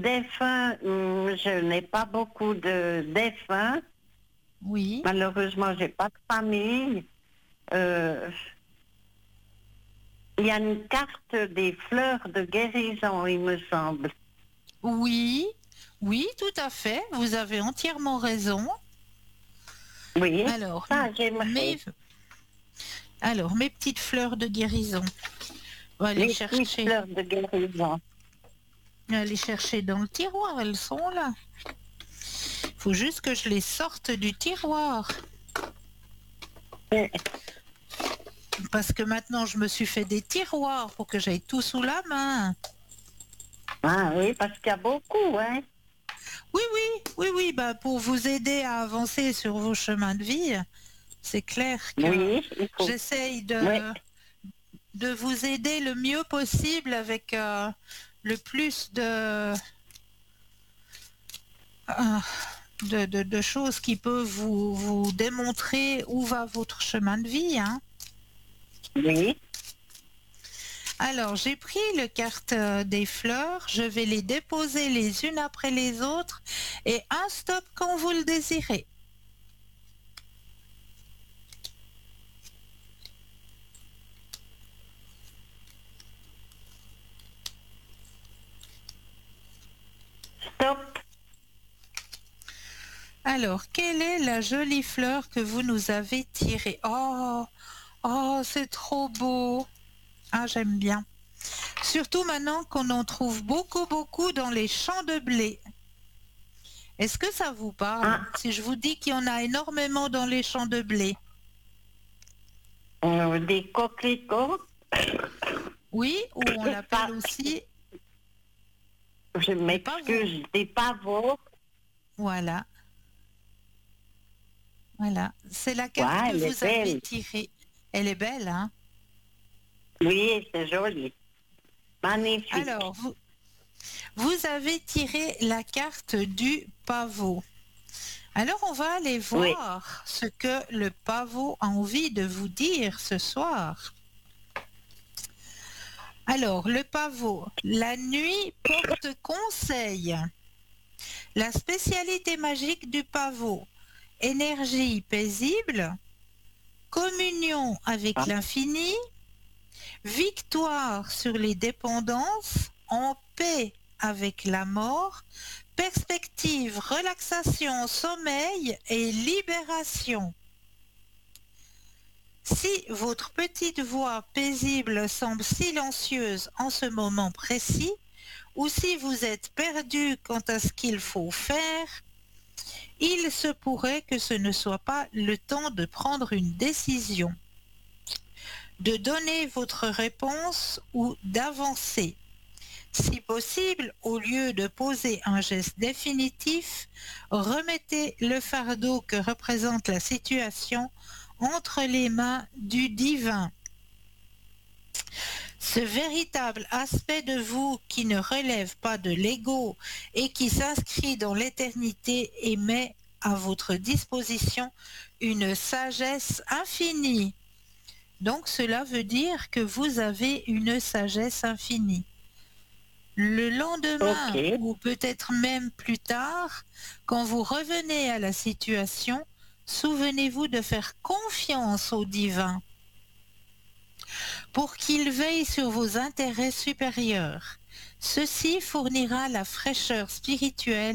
Défunts, je n'ai pas beaucoup de défunts. Oui. Malheureusement, j'ai pas de famille. Euh, Il y a une carte des fleurs de guérison, il me semble. Oui. Oui, tout à fait. Vous avez entièrement raison. Oui, Alors, ça, mes, j'aimerais. mes petites fleurs de guérison. On va les Les petites chercher. fleurs de guérison. On va les chercher dans le tiroir. Elles sont là. Faut juste que je les sorte du tiroir. Euh, Parce que maintenant, je me suis fait des tiroirs pour que j'aille tout sous la main. Ah oui, parce qu'il y a beaucoup, hein. Oui, oui, oui, oui. Bah, pour vous aider à avancer sur vos chemins de vie, c'est clair que Oui, il faut. j'essaye Oui, de vous aider le mieux possible avec le plus de choses qui peuvent vous démontrer où va votre chemin de vie, hein. oui. Alors, j'ai pris le carte des fleurs, je vais les déposer les unes après les autres et un stop quand vous le désirez. Stop. Alors, quelle est la jolie fleur que vous nous avez tirée? Oh, oh, c'est trop beau. Ah, j'aime bien. Surtout maintenant qu'on en trouve beaucoup, beaucoup dans les champs de blé. Est-ce que ça vous parle? Ah, Si je vous dis qu'il y en a énormément dans les champs de blé. des coquelicots. Oui, ou on l'appelle Pas, aussi je le pavot. m'excuse, des pavots. Voilà, voilà. C'est la carte Ouais, que elle est vous avez belle. tirée. Elle est belle, hein? Oui, c'est joli. Magnifique. Alors, vous avez tiré la carte du pavot. Alors, on va aller Oui. voir ce que le pavot a envie de vous dire ce soir. Alors, le pavot, la nuit porte conseil. La spécialité magique du pavot, énergie paisible, communion avec Ah, l'infini, victoire sur les dépendances, en paix avec la mort, perspective, relaxation, sommeil et libération. Si votre petite voix paisible semble silencieuse en ce moment précis, ou si vous êtes perdu quant à ce qu'il faut faire, il se pourrait que ce ne soit pas le temps de prendre une décision, de donner votre réponse ou d'avancer. Si possible, au lieu de poser un geste définitif, remettez le fardeau que représente la situation entre les mains du divin. Ce véritable aspect de vous qui ne relève pas de l'ego et qui s'inscrit dans l'éternité et met à votre disposition une sagesse infinie. Donc cela veut dire que vous avez une sagesse infinie. Le lendemain ok. ou peut-être même plus tard, quand vous revenez à la situation, souvenez-vous de faire confiance au divin pour qu'il veille sur vos intérêts supérieurs. Ceci fournira la fraîcheur spirituelle